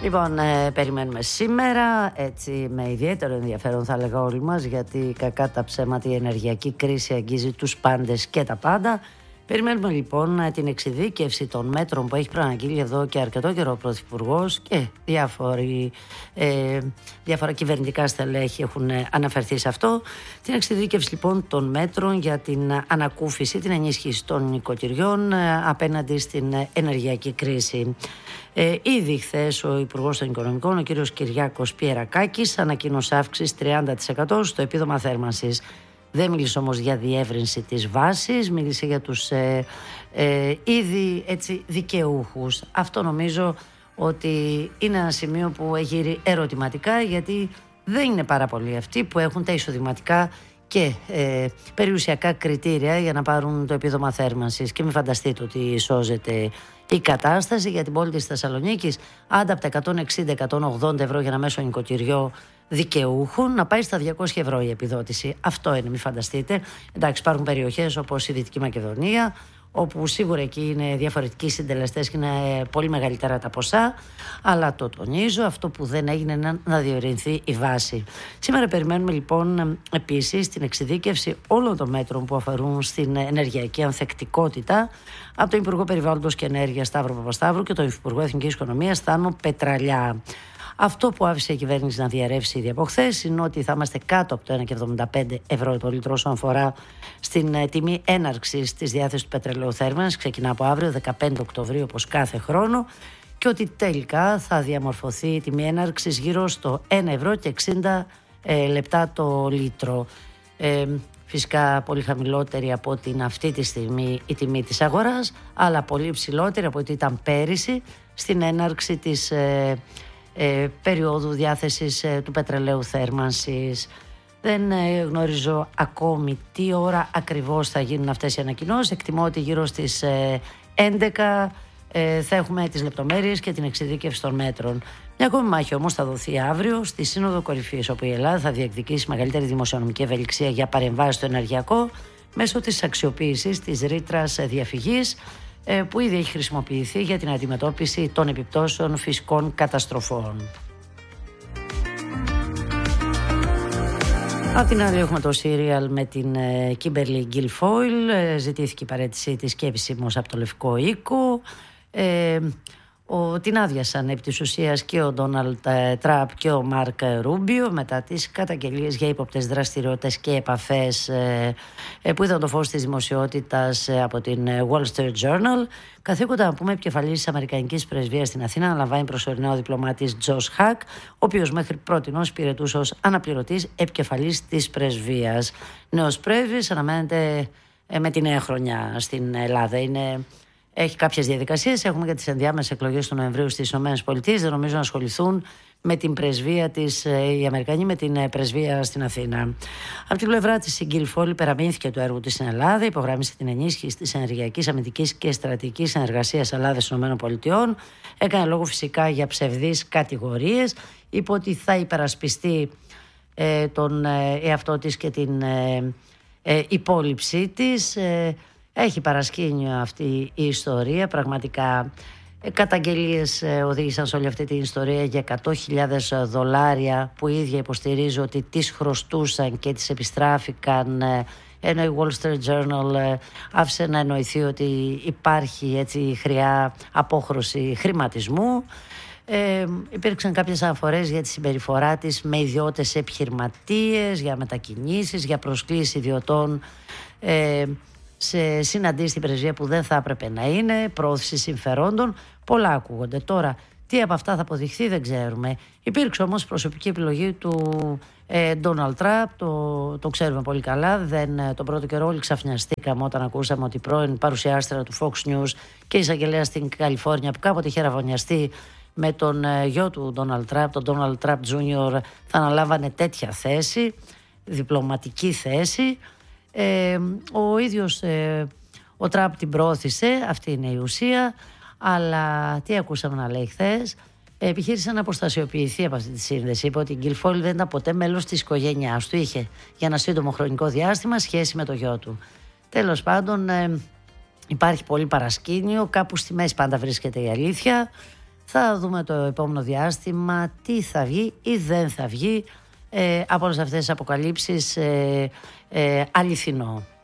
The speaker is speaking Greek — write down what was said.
Λοιπόν, περιμένουμε σήμερα, έτσι με ιδιαίτερο ενδιαφέρον θα έλεγα όλοι μας, γιατί κακά τα ψέματα η ενεργειακή κρίση αγγίζει τους πάντες και τα πάντα. Περιμένουμε λοιπόν την εξειδίκευση των μέτρων που έχει προαναγγείλει εδώ και αρκετό καιρό ο Πρωθυπουργός και διάφορα κυβερνητικά στελέχη έχουν αναφερθεί σε αυτό. Την εξειδίκευση λοιπόν των μέτρων για την ανακούφιση, την ενίσχυση των νοικοκυριών απέναντι στην ενεργειακή κρίση. Ήδη χθες ο Υπουργός των Οικονομικών, ο κύριος Κυριάκος Πιερακάκης, ανακοίνωσε αύξηση 30% στο επίδομα θέρμανσης. Δεν μίλησε όμως για διεύρυνση της βάσης, μίλησε για τους ήδη έτσι δικαιούχους. Αυτό νομίζω ότι είναι ένα σημείο που έχει ερωτηματικά, γιατί δεν είναι πάρα πολλοί αυτοί που έχουν τα εισοδηματικά και περιουσιακά κριτήρια για να πάρουν το επίδομα θέρμανσης. Και μην φανταστείτε ότι σώζεται η κατάσταση για την πόλη της Θεσσαλονίκης. Άντα από τα 160-180 ευρώ για ένα μέσο νοικοκυριό δικαιούχων να πάει στα 200 ευρώ η επιδότηση. Αυτό είναι, μην φανταστείτε. Εντάξει, υπάρχουν περιοχές όπως η Δυτική Μακεδονία, όπου σίγουρα εκεί είναι διαφορετικοί συντελεστές και είναι πολύ μεγαλύτερα τα ποσά, αλλά το τονίζω, αυτό που δεν έγινε είναι να διευρυνθεί η βάση. Σήμερα περιμένουμε λοιπόν επίσης την εξειδίκευση όλων των μέτρων που αφορούν στην ενεργειακή ανθεκτικότητα από τον Υπουργό Περιβάλλοντος και Ενέργειας Σταύρο Παπασταύρου και τον Υπουργό Εθνικής Οικονομίας Θάνο Πετραλιά. Αυτό που άφησε η κυβέρνηση να διαρρεύσει ήδη από χθες είναι ότι θα είμαστε κάτω από το 1,75 ευρώ το λίτρο όσον αφορά στην τιμή έναρξης της διάθεσης του πετρελαίου θέρμανσης. Ξεκινά από αύριο 15 Οκτωβρίου όπως κάθε χρόνο, και ότι τελικά θα διαμορφωθεί η τιμή έναρξης γύρω στο 1 ευρώ και 60 λεπτά το λίτρο. Φυσικά πολύ χαμηλότερη από την αυτή τη στιγμή η τιμή της αγοράς, αλλά πολύ υψηλότερη από ό,τι ήταν πέρυσι στην έναρξη της περίοδου διάθεσης του πετρελαίου θέρμανσης. Δεν γνωρίζω ακόμη τι ώρα ακριβώς θα γίνουν αυτές οι ανακοινώσεις. Εκτιμώ ότι γύρω στις 11 θα έχουμε τις λεπτομέρειες και την εξειδίκευση των μέτρων. Μια ακόμη μάχη όμως θα δοθεί αύριο στη Σύνοδο Κορυφής, όπου η Ελλάδα θα διεκδικήσει μεγαλύτερη δημοσιονομική ευελιξία για παρεμβάσεις στο ενεργειακό μέσω της αξιοποίησης της ρήτρας διαφυγής, που ήδη έχει χρησιμοποιηθεί για την αντιμετώπιση των επιπτώσεων φυσικών καταστροφών. Απ' την άλλη έχουμε το σύριαλ με την Κίμπερλι Γκιλφόιλ. Ζητήθηκε η παραίτησή της και επισήμως από το Λευκό Οίκο. Την άδειασαν επί της ουσίας και ο Ντόναλντ Τραμπ και ο Μάρκ Ρούμπιο μετά τις καταγγελίες για ύποπτες δραστηριότητες και επαφές που είδαν το φως της δημοσιότητας από την Wall Street Journal. Καθήκοντα να πούμε επικεφαλής της Αμερικανικής Πρεσβείας στην Αθήνα αναλαμβάνει προσωρινά ο διπλωμάτης Τζος Χακ, ο οποίος μέχρι πρότινος υπηρετούσε ως αναπληρωτής επικεφαλής της Πρεσβείας. Νέος πρέσβης αναμένεται με τη νέα χρονιά στην Ελλάδα. Έχει κάποιες διαδικασίες. Έχουμε για τις ενδιάμεσες εκλογές του Νοεμβρίου στις ΗΠΑ. Δεν νομίζω να ασχοληθούν με την πρεσβεία της οι Αμερικανοί, με την πρεσβεία στην Αθήνα. Από την πλευρά της, η Γκιλφόιλ υπεραμείνθηκε του έργου της στην Ελλάδα, υπογράμμισε την ενίσχυση της ενεργειακής, αμυντικής και στρατηγικής συνεργασίας Ελλάδα-ΗΠΑ. Έκανε λόγο φυσικά για ψευδείς κατηγορίες. Είπε ότι θα υπερασπιστεί τον εαυτό της και την υπόλοιψή της. Έχει παρασκήνιο αυτή η ιστορία. Πραγματικά καταγγελίες οδήγησαν σε όλη αυτή την ιστορία για $100.000 που η ίδια υποστηρίζει ότι τις χρωστούσαν και τις επιστράφηκαν, ενώ η Wall Street Journal άφησε να εννοηθεί ότι υπάρχει έτσι χρειά απόχρωση χρηματισμού. Υπήρξαν κάποιες αναφορές για τη συμπεριφορά της με ιδιώτες επιχειρηματίες, για μετακινήσεις, για προσκλήσεις ιδιωτών σε συναντήσεις στην πρεσβεία που δεν θα έπρεπε να είναι, προώθηση συμφερόντων. Πολλά ακούγονται. Τώρα, τι από αυτά θα αποδειχθεί δεν ξέρουμε. Υπήρξε όμως προσωπική επιλογή του Ντόναλντ Τραμπ, το ξέρουμε πολύ καλά. Τον πρώτο καιρό όλοι ξαφνιαστήκαμε όταν ακούσαμε ότι η πρώην παρουσιάστρια του Fox News και εισαγγελέα στην Καλιφόρνια, που κάποτε είχε ραβωνιαστεί με τον γιο του Ντόναλντ Τραμπ, τον Ντόναλντ Τραμπ Jr., θα αναλάβανε τέτοια θέση, διπλωματική θέση. Ο ίδιος ο Τραμπ την προώθησε, αυτή είναι η ουσία, αλλά τι ακούσαμε να λέει χθες? Επιχείρησε να αποστασιοποιηθεί από αυτή τη σύνδεση. Είπε ότι η Γκιλφόιλ δεν ήταν ποτέ μέλος της οικογένειάς του, είχε για ένα σύντομο χρονικό διάστημα σχέση με το γιο του. Τέλος πάντων, υπάρχει πολύ παρασκήνιο, κάπου στη μέση πάντα βρίσκεται η αλήθεια. Θα δούμε το επόμενο διάστημα τι θα βγει ή δεν θα βγει από όλες αυτές τις αποκαλύψεις αληθινό.